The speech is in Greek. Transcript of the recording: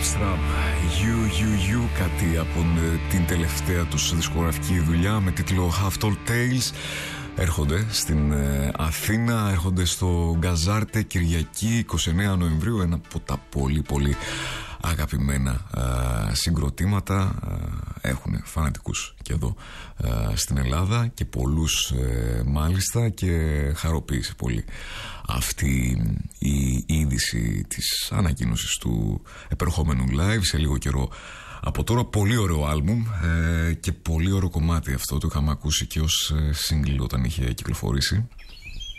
Love You, κάτι από την τελευταία τους δισκογραφική δουλειά με τίτλο Half Tall Tales. Έρχονται στην Αθήνα, έρχονται στο Γκαζάρτε Κυριακή 29 Νοεμβρίου. Ένα από τα πολύ αγαπημένα συγκροτήματα. Έχουν φανατικούς και εδώ στην Ελλάδα και πολλούς μάλιστα, και χαροποίησε πολύ αυτή η είδηση της ανακοίνωσης του επερχόμενου live σε λίγο καιρό από τώρα. Πολύ ωραίο άλμπουμ και πολύ ωραίο κομμάτι αυτό. Το είχαμε ακούσει και ως single όταν είχε κυκλοφορήσει.